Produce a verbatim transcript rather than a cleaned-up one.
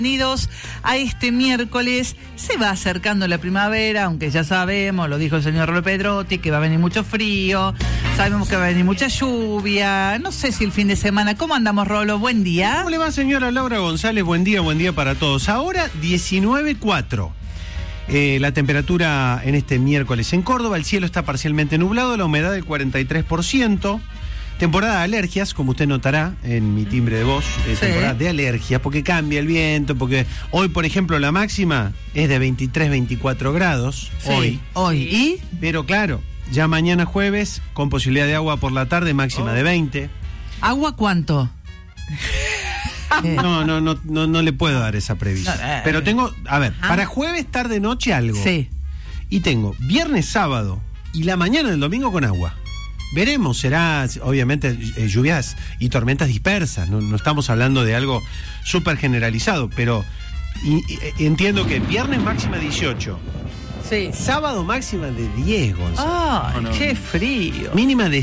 Bienvenidos a este miércoles. Se va acercando la primavera, aunque ya sabemos, lo dijo el señor Rolo Pedrotti, que va a venir mucho frío, sabemos que va a venir mucha lluvia, no sé si el fin de semana. ¿Cómo andamos, Rolo? Buen día. ¿Cómo le va, señora Laura González? Buen día, buen día para todos. Ahora diecinueve cuatro. Eh, la temperatura en este miércoles en Córdoba, el cielo está parcialmente nublado, la humedad del cuarenta y tres por ciento. Temporada de alergias, como usted notará en mi timbre de voz, eh, Sí. temporada de alergias, porque cambia el viento, porque hoy, por ejemplo, la máxima es de veintitrés, veinticuatro grados, Sí, hoy. Hoy. ¿Y? Pero claro, ya mañana jueves, con posibilidad de agua por la tarde, máxima Oh. de veinte. ¿Agua cuánto? Eh, No, no, no, no, no le puedo dar esa previsión. No, eh. Pero tengo, a ver, Ajá. para jueves, tarde, noche, algo. Sí. Y tengo viernes, sábado y la mañana del domingo con agua. Veremos, será obviamente eh, lluvias y tormentas dispersas, no, no estamos hablando de algo súper generalizado, pero y, y, entiendo que viernes máxima dieciocho, Sí. sábado máxima de diez, Gonzalo. ¡Ay, qué frío! Mínima de